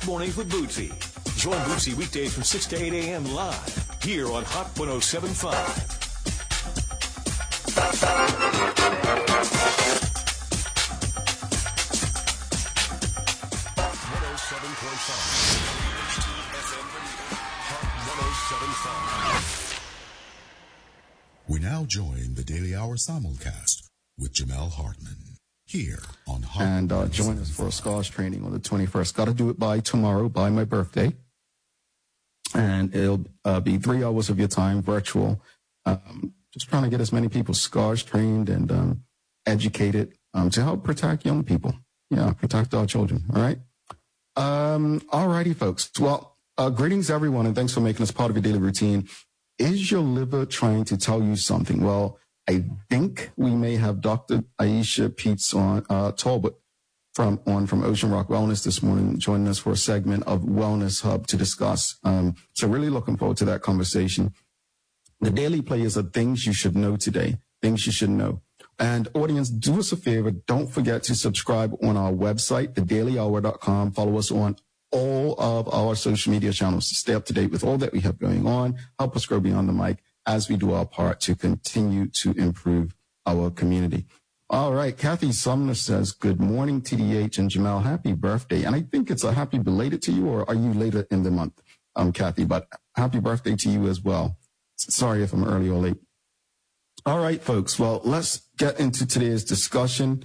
Mornings with Bootsy. Join Bootsy weekdays from 6 to 8 a.m. live here on Hot 107.5. We now join the Daily Hour simulcast with Jamel Hartman here on Hot. And join us for a SCOS training on the 21st. Got to do it by tomorrow, by my birthday. And it'll be 3 hours of your time, virtual. Just trying to get as many people SCOS trained and educated to help protect young people. Yeah, protect our children. All right. All righty, folks. Well, greetings, everyone, and thanks for making us part of your daily routine. Is your liver trying to tell you something? Well, I think we may have Dr. Aisha Peets Talbot from Ocean Rock Wellness this morning, joining us for a segment of Wellness Hub to discuss. So really looking forward to that conversation. The daily players are things you should know today, things you should know. And audience, do us a favor. Don't forget to subscribe on our website, thedailyhour.com. Follow us on all of our social media channels to stay up to date with all that we have going on. Help us grow beyond the mic as we do our part to continue to improve our community. All right. Kathy Sumner says, good morning, TDH and Jamel. Happy birthday. And I think it's a happy belated to you, or are you later in the month, Kathy? But happy birthday to you as well. Sorry if I'm early or late. All right, folks. Well, let's get into today's discussion.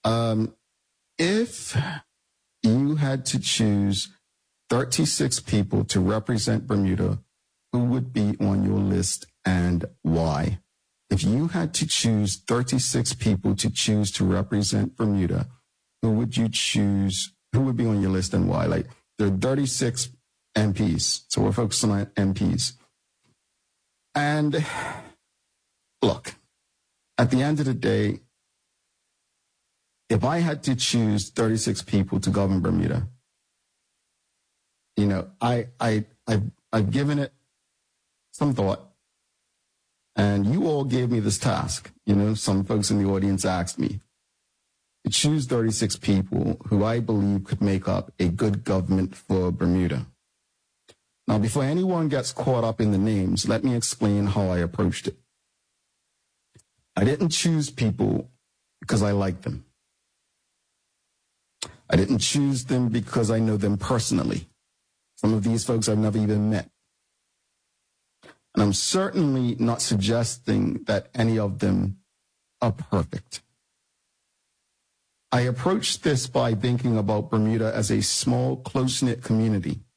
If you had to choose 36 people to represent Bermuda, who would be on your list and why? If you had to choose 36 people to choose to represent Bermuda, who would you choose? Who would be on your list and why? Like, there are 36 MPs, so we're focusing on MPs. And look, at the end of the day, if I had to choose 36 people to govern Bermuda, you know, I've given it some thought, and you all gave me this task. You know, some folks in the audience asked me to choose 36 people who I believe could make up a good government for Bermuda. Now, before anyone gets caught up in the names, let me explain how I approached it. I didn't choose people because I like them. I didn't choose them because I know them personally. Some of these folks I've never even met. And I'm certainly not suggesting that any of them are perfect. I approached this by thinking about Bermuda as a small, close-knit community